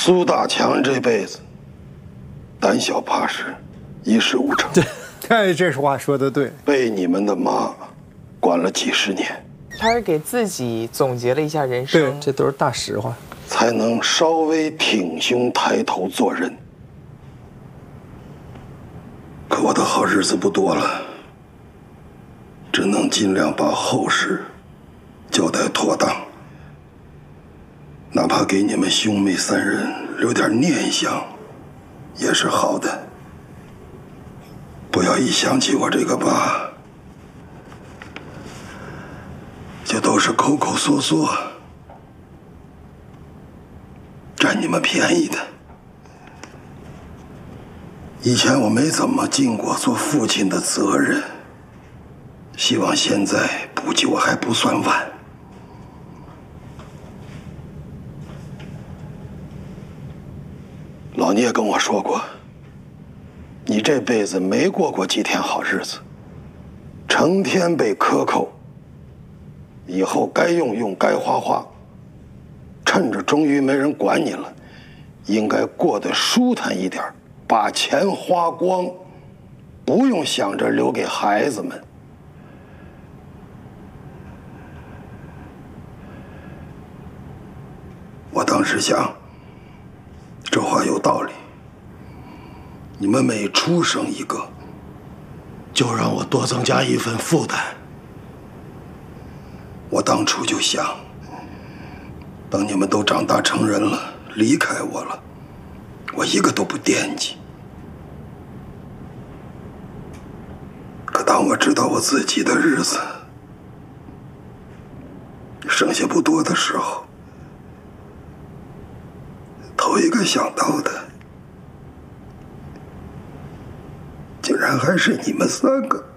苏大强这辈子胆小怕事，一事无成。 对，这话说的对。 被你们的妈管了几十年， 他是给自己总结了一下人生， 对，这都是大实话， 才能稍微挺胸抬头做人。可我的好日子不多了，只能尽量把后事交代妥当，哪怕给你们兄妹三人留点念想，也是好的。不要一想起我这个爸，就都是口口嗦嗦，占你们便宜的。以前我没怎么尽过做父亲的责任，希望现在补救还不算晚。老聂跟我说过，你这辈子没过过几天好日子，成天被克扣，以后该用用，该花花，趁着终于没人管你了，应该过得舒坦一点，把钱花光，不用想着留给孩子们。我当时想，这话有道理。你们每出生一个，就让我多增加一份负担。我当初就想，等你们都长大成人了，离开我了，我一个都不惦记。可当我知道我自己的日子剩下不多的时候，头一个想到的，竟然还是你们三个。